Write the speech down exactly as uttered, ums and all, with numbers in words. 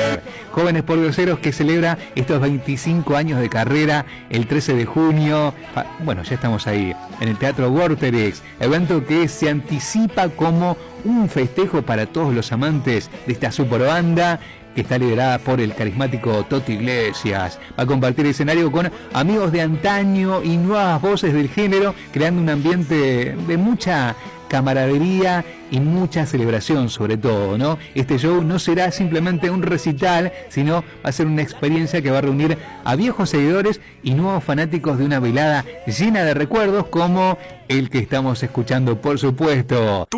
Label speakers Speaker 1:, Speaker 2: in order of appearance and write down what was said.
Speaker 1: River. Jóvenes Pordioseros que celebra estos veinticinco años de carrera el trece de junio. Bueno, ya estamos ahí en el Teatro Vorterix, evento que se anticipa como un festejo para todos los amantes de esta superbanda que está liderada por el carismático Toti Iglesias. Va a compartir escenario con amigos de antaño y nuevas voces del género, creando un ambiente de mucha camaradería y mucha celebración, sobre todo, ¿no? Este show no será simplemente un recital, sino va a ser una experiencia que va a reunir a viejos seguidores y nuevos fanáticos de una velada llena de recuerdos como el que estamos escuchando, por supuesto.